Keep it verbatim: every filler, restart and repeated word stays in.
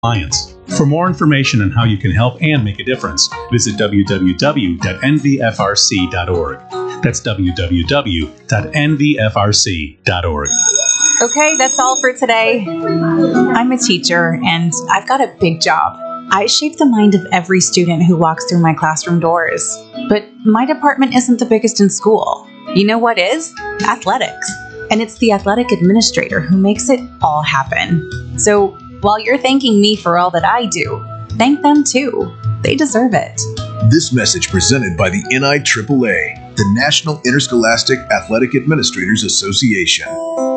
compliance. For more information on how you can help and make a difference, visit w w w dot n v f r c dot org. That's w w w dot n v f r c dot org. Okay, that's all for today. I'm a teacher, and I've got a big job. I shape the mind of every student who walks through my classroom doors. But my department isn't the biggest in school. You know what is? Athletics. And it's the athletic administrator who makes it all happen. So while you're thanking me for all that I do, thank them too. They deserve it. This message presented by the N I triple A, the National Interscholastic Athletic Administrators Association.